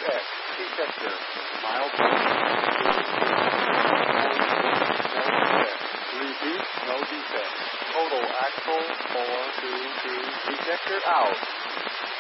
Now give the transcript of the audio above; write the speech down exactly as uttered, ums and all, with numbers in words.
X. Detector. Mild. Repeat. No defect. Total axle. four two two. Detector out.